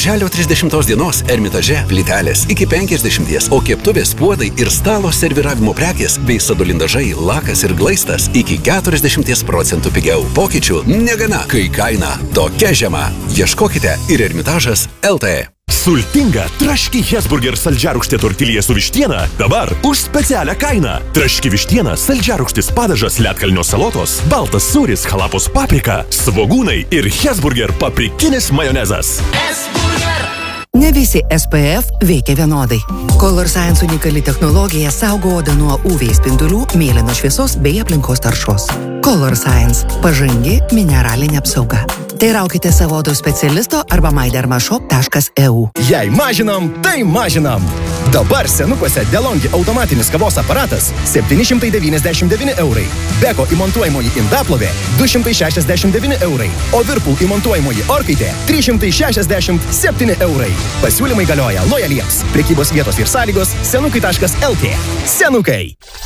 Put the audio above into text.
birželio 30 dienos Ermitaže plytelės iki 50, o keptuvės, puodai ir stalo serviravimo prekės bei sadolindažai, lakas ir glaistas iki 40% pigiau. Pokyčių negana, kai kaina tokia žema. Ieškokite ir Ermitažas LT. Sultinga traški Hesburger saldžiarūgštė tortilija su vištiena dabar už specialią kainą. Traški vištiena, saldžiarūgštis padažas, ledkalnio salotos, baltas sūris, halapos paprika, svogūnai ir Hesburger paprikinis majonezas. Ne visi SPF veikia vienodai. Color Science unikali technologija saugo odą nuo UV spindulių, mėlynos šviesos bei aplinkos taršos. Color Science – pažangi mineralinė apsauga. Teiraukite savo odos specialisto arba mydermashop.eu. Jei mažinam, tai mažinam. Dabar senukuose DeLonghi automatinis kavos aparatas 799 eurai. Beko įmontuojamoji indaplovė 269 eurai. O Whirlpool įmontuojamoji orkaitė 367 eurai. Pasiūlymai galioja lojaliems. Prekybos vietos ir sąlygos senukai.lt. Senukai.